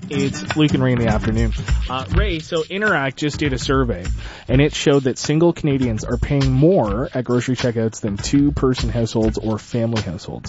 It's Luke and Ray in the afternoon. Ray, so Interact just did a survey, and it showed that single Canadians are paying more at grocery checkouts than two-person households or family households.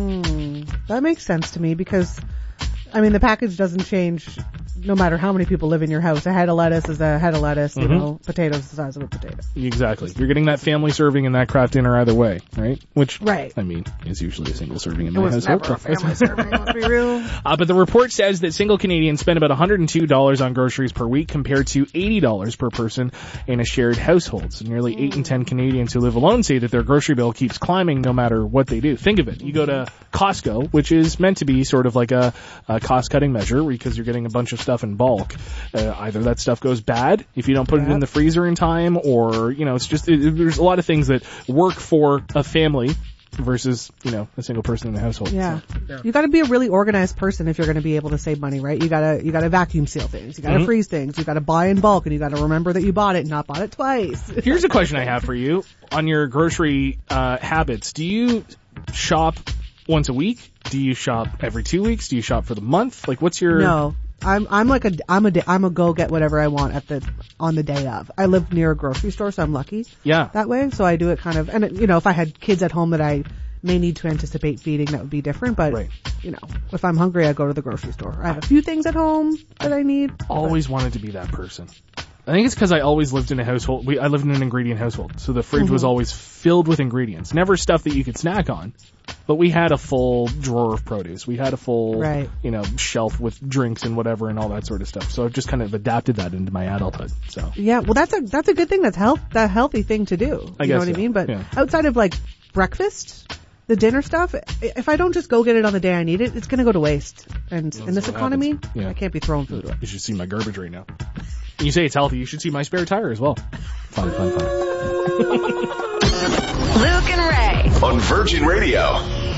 That makes sense to me because, I mean, the package doesn't change no matter how many people live in your house. A head of lettuce is a head of lettuce, you know, potatoes the size of a potato. Exactly. You're getting that family serving and that Kraft dinner either way, right? Which, right. I mean, is usually a single serving in my household. Never a family serving, let's be real. But the report says that single Canadians spend about $102 on groceries per week compared to $80 per person in a shared household. So nearly 8 in 10 Canadians who live alone say that their grocery bill keeps climbing no matter what they do. Think of it. You go to Costco, which is meant to be sort of like a cost-cutting measure because you're getting a bunch of stuff in bulk. Either that stuff goes bad if you don't put it in the freezer in time, or, you know, it's just, there's a lot of things that work for a family versus, you know, a single person in the household. Yeah. So, you gotta be a really organized person if you're gonna be able to save money, right? You gotta vacuum seal things. You gotta freeze things. You gotta buy in bulk, and you gotta remember that you bought it and not bought it twice. Here's a question I have for you on your grocery, habits. Do you shop once a week? Do you shop every 2 weeks? Do you shop for the month? Like, what's your... No. I'm a go get whatever I want on the day of. I live near a grocery store, so I'm lucky. Yeah. That way, so I do it kind of, and you know, if I had kids at home that I may need to anticipate feeding, that would be different, but you know, if I'm hungry, I go to the grocery store. I have a few things at home that I need. Always wanted to be that person. I think it's because I always lived in a household. I lived in an ingredient household, so the fridge was always filled with ingredients. Never stuff that you could snack on, but we had a full drawer of produce. We had a full, you know, shelf with drinks and whatever and all that sort of stuff. So I've just kind of adapted that into my adulthood. So yeah, well, that's a good thing. That's a healthy thing to do. You know what I mean? But outside of like breakfast, the dinner stuff, if I don't just go get it on the day I need it, it's going to go to waste. And in this economy, I can't be throwing food away. You should see my garbage right now. You say it's healthy, you should see my spare tire as well. Fun. Luke and Ray. On Virgin Radio.